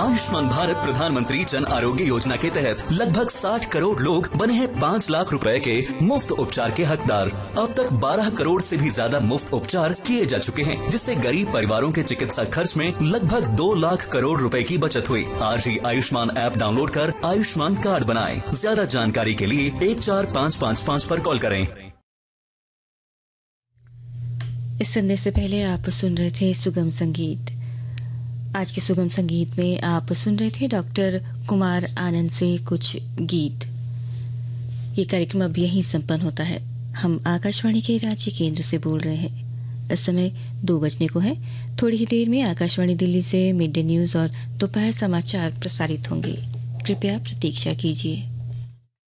आयुष्मान भारत प्रधानमंत्री जन आरोग्य योजना के तहत लगभग 60 करोड़ लोग बने हैं 5 लाख रुपए के मुफ्त उपचार के हकदार। अब तक 12 करोड़ से भी ज्यादा मुफ्त उपचार किए जा चुके हैं, जिससे गरीब परिवारों के चिकित्सा खर्च में लगभग 2 लाख करोड़ रुपए की बचत हुई। आज ही आयुष्मान ऐप डाउनलोड कर आयुष्मान कार्ड बनाएं। ज्यादा जानकारी के लिए 14555 पर कॉल करें। इस संदेश से पहले आप सुन रहे थे सुगम संगीत। आज के सुगम संगीत में आप सुन रहे थे डॉक्टर कुमार आनंद से कुछ गीत। ये कार्यक्रम अब यहीं संपन्न होता है। हम आकाशवाणी के रांची केंद्र से बोल रहे हैं। इस समय 2 बजने को है। थोड़ी ही देर में आकाशवाणी दिल्ली से मिड डे न्यूज और दोपहर समाचार प्रसारित होंगे। कृपया प्रतीक्षा कीजिए।